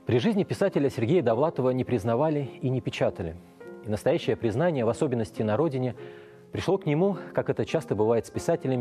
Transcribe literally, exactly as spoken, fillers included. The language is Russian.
При жизни писателя Сергея Довлатова не признавали и не печатали. И настоящее признание, в особенности на родине, пришло к нему, как это часто бывает с писателями,